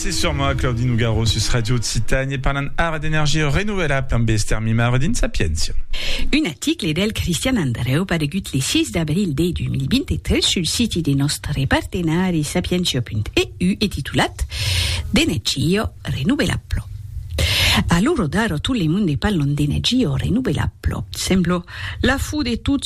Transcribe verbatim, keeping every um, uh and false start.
c'est sur moi, Claudine Nougaro, sur Radio Titane, e parlant ara d'energie renouvelable amb Esther Mimardin Sapientia. Un article del Christian Andreu paregut le six d'avril de deux mille vingt-trois sul site de nostre partenari sapientia punto e u e titulat d'energia renouvelable. A loro daro tout le monde parlon d'energia renouvelable. Semblo la fu de tutti